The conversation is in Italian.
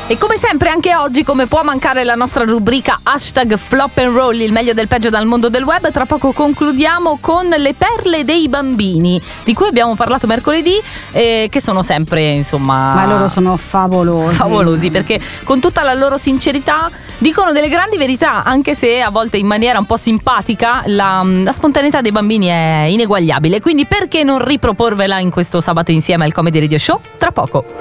E come sempre anche oggi, come può mancare la nostra rubrica hashtag Flop and Roll, il meglio del peggio dal mondo del web. Tra poco concludiamo con le perle dei bambini, di cui abbiamo parlato mercoledì, che sono sempre, insomma, ma loro sono favolosi, perché con tutta la loro sincerità dicono delle grandi verità, anche se a volte in maniera un po' simpatica. La spontaneità dei bambini è ineguagliabile, quindi perché non riproporvela in questo sabato insieme al Comedy Radio Show? Tra poco.